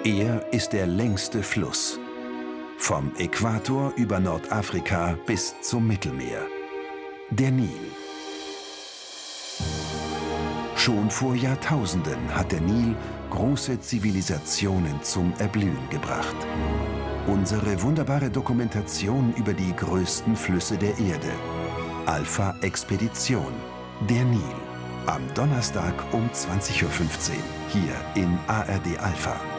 Er ist der längste Fluss. Vom Äquator über Nordafrika bis zum Mittelmeer. Der Nil. Schon vor Jahrtausenden hat der Nil große Zivilisationen zum Erblühen gebracht. Unsere wunderbare Dokumentation über die größten Flüsse der Erde. Alpha Expedition. Der Nil. Am Donnerstag um 20:15 Uhr hier in ARD Alpha.